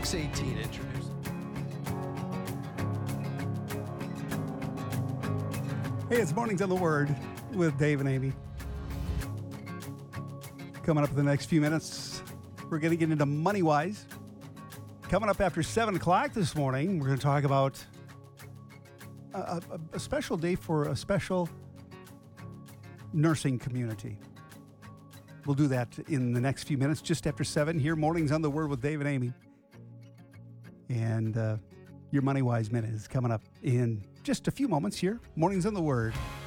Fox 18 introducing. Hey, it's Mornings on the Word with Dave and Amy. Coming up in the next few minutes, we're going to get into Money Wise. Coming up after 7 o'clock this morning, we're going to talk about a special day for a special nursing community. We'll do that in the next few minutes, just after 7 here. Mornings on the Word with Dave and Amy. And your Money Wise Minute is coming up in just a few moments here. Mornings on the Word.